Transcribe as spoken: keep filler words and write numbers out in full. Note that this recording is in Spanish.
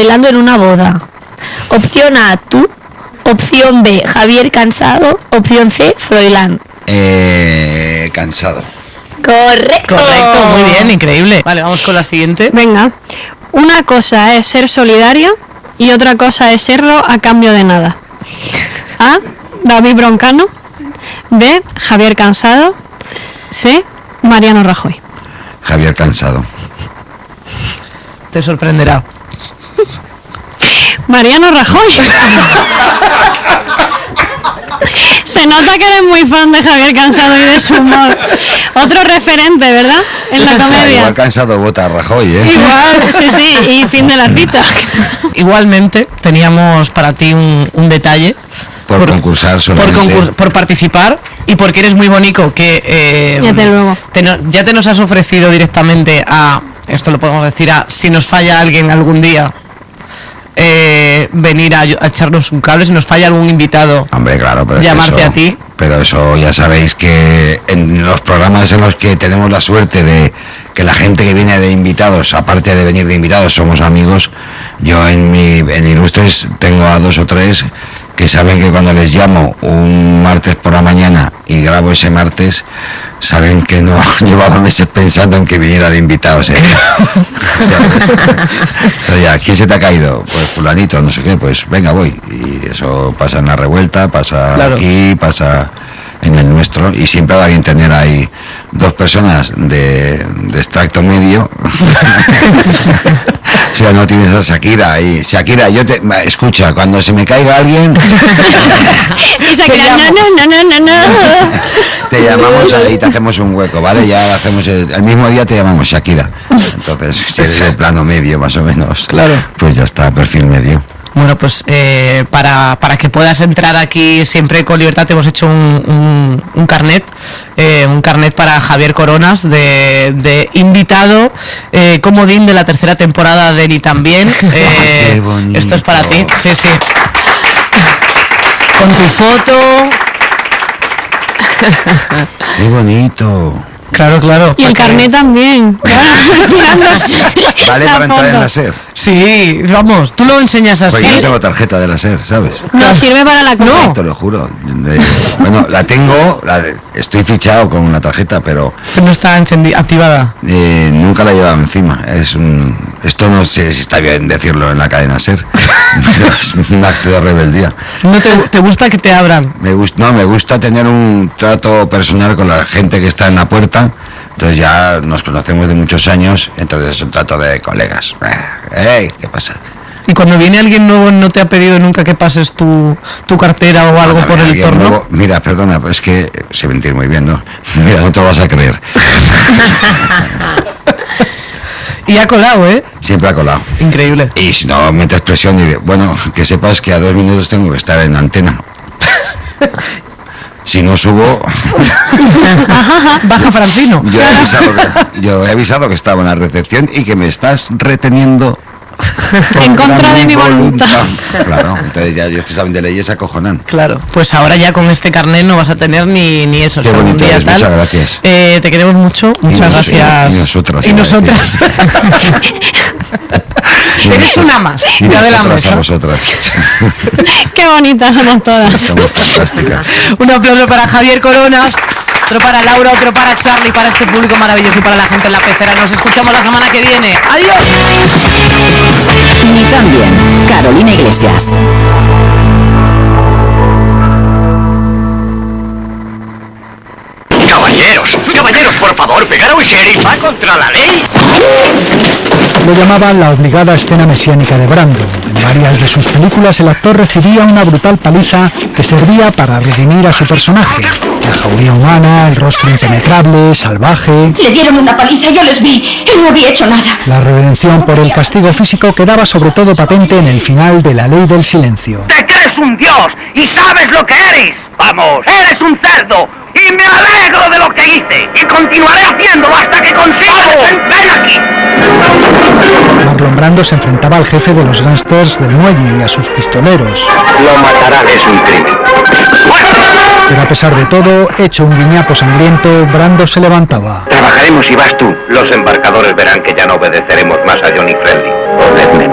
bailando en una boda. Opción A, tú. Opción B, Javier Cansado. Opción C, Froilán. Eh, cansado. Correcto. Correcto, muy bien, increíble. Vale, vamos con la siguiente. Venga. Una cosa es ser solidario y otra cosa es serlo a cambio de nada. A, David Broncano. B, Javier Cansado. C, Mariano Rajoy. Javier Cansado. Te sorprenderá. Mariano Rajoy. Se nota que eres muy fan de Javier Cansado y de su humor. Otro referente, ¿verdad? En la comedia. Igual Cansado vota a Rajoy, ¿eh? Igual, sí, sí, y fin de la cita. Igualmente, teníamos para ti un, un detalle. Por, por concursar solamente. Por, concurs, por participar y porque eres muy bonito, que eh, ya, te luego. Te no, ya te nos has ofrecido directamente a, esto lo podemos decir, a si nos falla alguien algún día, eh, venir a, a echarnos un cable, si nos falla algún invitado. Hombre, claro, pero llamarte eso, a ti. Pero eso ya sabéis que en los programas en los que tenemos la suerte de que la gente que viene de invitados, aparte de venir de invitados, somos amigos. Yo en mi en Ilustres tengo a dos o tres que saben que cuando les llamo un martes por la mañana y grabo ese martes, saben que no llevaba meses pensando en que viniera de invitados, ¿eh? ¿Sabes? Oye, ¿a quién se te ha caído? Pues fulanito, no sé qué, pues venga, voy. Y eso pasa en la revuelta, pasa claro. Aquí, pasa en el nuestro, y siempre va bien tener ahí dos personas de, de extracto medio. O sea, no tienes a Shakira ahí. Shakira, yo te... Escucha, cuando se me caiga alguien... Y Shakira, no, no, no, no, no. Te llamamos ahí, te hacemos un hueco, ¿vale? Ya hacemos... El, el mismo día te llamamos Shakira. Entonces, si eres de plano medio, más o menos. Claro. Pues ya está, perfil medio. Bueno, pues eh, para, para que puedas entrar aquí siempre con libertad, te hemos hecho un, un, un carnet, eh, un carnet para Javier Coronas de, de invitado, eh, comodín de la tercera temporada de Ni También. Eh, Qué bonito. Esto es para ti, sí, sí. Con tu foto. Qué bonito. Claro, claro. Y el carnet también. Vale para entrar en la SER. Sí, vamos, tú lo enseñas así. Pues yo tengo tarjeta de la SER, ¿sabes? No sirve para la no. No, te lo juro. De, bueno, la tengo, la de, estoy fichado con una tarjeta, pero... Pero no está encendida, activada. Eh, nunca la llevaba encima. Es un, esto no sé si está bien decirlo en la cadena SER, pero es un acto de rebeldía. ¿No te, te gusta que te abran? Me gusta, no, me gusta tener un trato personal con la gente que está en la puerta. Entonces ya nos conocemos de muchos años, entonces es un trato de colegas. ¡Ey! ¿Qué pasa? Y cuando viene alguien nuevo, ¿no te ha pedido nunca que pases tu, tu cartera o algo Cuando por el alguien torno? nuevo, mira, perdona, pues es que sé mentir muy bien, ¿no? Mira, no te lo vas a creer. Y ha colado, ¿eh? Siempre ha colado. Increíble. Y si no metes presión, y de, bueno, que sepas que a dos minutos tengo que estar en antena. Si no subo... Baja Francino. Yo he, avisado que, yo he avisado que estaba en la recepción y que me estás reteniendo en contra de mi voluntad. voluntad. Claro, entonces ya ellos que saben de leyes acojonan. Claro, pues ahora ya con este carnet no vas a tener ni, ni eso. Qué bonito día eres, tal. Muchas gracias. Eh, te queremos mucho, muchas y nos, gracias. Y nosotras. Y nosotras. Eres una más. Y Ya de la nosotras mesa. a vosotras. Qué bonitas somos todas. Somos fantásticas. Un aplauso para Javier Coronas, otro para Laura, otro para Charlie, para este público maravilloso y para la gente en la pecera. Nos escuchamos la semana que viene. ¡Adiós! Ni También, Carolina Iglesias. Caballeros, caballeros, por favor, pegar a un sheriff va contra la ley. Lo llamaban la obligada escena mesiánica de Brando. En varias de sus películas el actor recibía una brutal paliza que servía para redimir a su personaje. La jauría humana, el rostro impenetrable, salvaje... Le dieron una paliza, yo les vi. Él no había hecho nada. La redención por el castigo físico quedaba sobre todo patente en el final de La Ley del Silencio. ¡Te crees un dios y sabes lo que eres! ¡Vamos! ¡Eres un cerdo! ¡Y me alegro de lo que hice! ¡Y continuaré haciéndolo hasta que consiga! ¡Ven aquí! Marlon Brando se enfrentaba al jefe de los gángsters del muelle y a sus pistoleros. Lo matarán, es un crimen. Pero a pesar de todo, hecho un guiñapo sangriento, Brando se levantaba. Trabajaremos y vas tú. Los embarcadores verán que ya no obedeceremos más a Johnny Friendly. Obedezme.